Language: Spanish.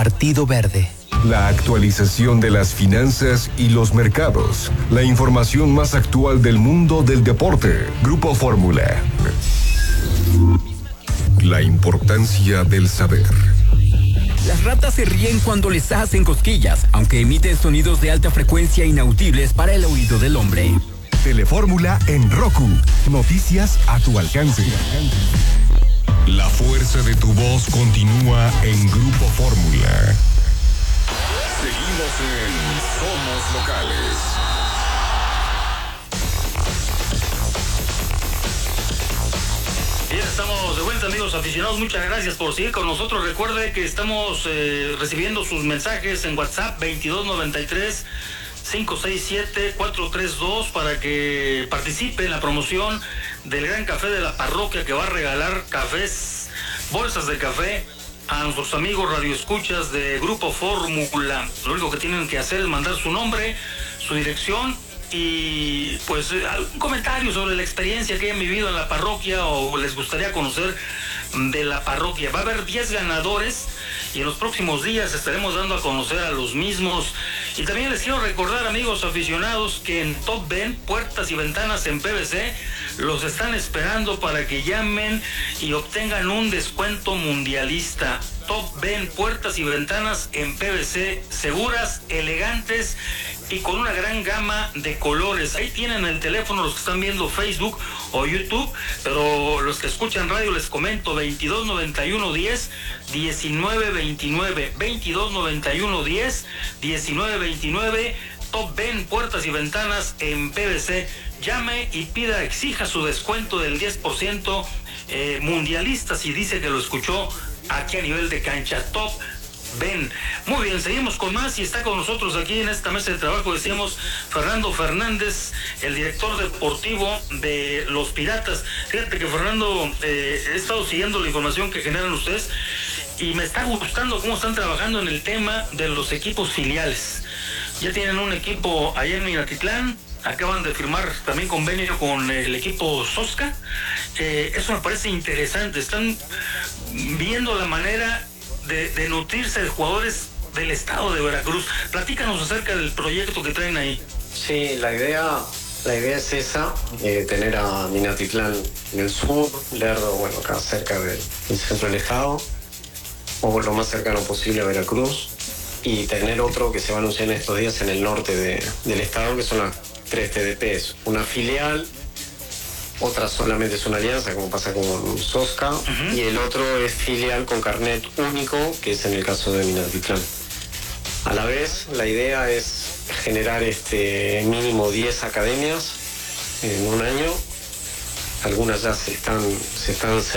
Partido Verde. La actualización de las finanzas y los mercados. La información más actual del mundo del deporte. Grupo Fórmula. La importancia del saber. Las ratas se ríen cuando les hacen cosquillas, aunque emiten sonidos de alta frecuencia inaudibles para el oído del hombre. Telefórmula en Roku. Noticias a tu alcance. La fuerza de tu voz continúa en Grupo Fórmula. Seguimos en Somos Locales. Bien, estamos de vuelta, amigos aficionados. Muchas gracias por seguir con nosotros. Recuerde que estamos recibiendo sus mensajes en WhatsApp 2293-567-432 para que participe en la promoción del Gran Café de la Parroquia, que va a regalar cafés, bolsas de café a nuestros amigos radioescuchas de Grupo Fórmula. Lo único que tienen que hacer es mandar su nombre, su dirección y pues algún comentario sobre la experiencia que hayan vivido en la parroquia o les gustaría conocer de la parroquia. Va a haber 10 ganadores y en los próximos días estaremos dando a conocer a los mismos. Y también les quiero recordar, amigos aficionados, que en Top Ben, puertas y ventanas en PVC, los están esperando para que llamen y obtengan un descuento mundialista. Top Ben, puertas y ventanas en PVC, seguras, elegantes y con una gran gama de colores. Ahí tienen el teléfono los que están viendo Facebook o YouTube, pero los que escuchan radio les comento 2291-10-1929, 2291-10-1929, Top Ben, puertas y ventanas en PVC. Llame y pida, exija su descuento del 10% mundialista si dice que lo escuchó aquí a nivel de cancha. Top Ben. Muy bien, seguimos con más y está con nosotros aquí en esta mesa de trabajo, decíamos, Fernando Fernández, el director deportivo de los Piratas. Fíjate que, Fernando, he estado siguiendo la información que generan ustedes y me está gustando cómo están trabajando en el tema de los equipos filiales. Ya tienen un equipo allá en Minatitlán, acaban de firmar también convenio con el equipo Sosca. Eso me parece interesante. Están viendo la manera de nutrirse de jugadores del estado de Veracruz. Platícanos acerca del proyecto que traen ahí. Sí, la idea es esa, tener a Minatitlán en el sur, Lerdo, bueno, acá cerca del centro del estado, o lo más cercano posible a Veracruz, y tener otro que se va a anunciar en estos días en el norte del estado, que son las 3 TDPs, una filial, otra solamente es una alianza, como pasa con Sosca, y el otro es filial con carnet único, que es en el caso de Minatitlán. A la vez, la idea es generar mínimo 10 academias en un año. Algunas ya se están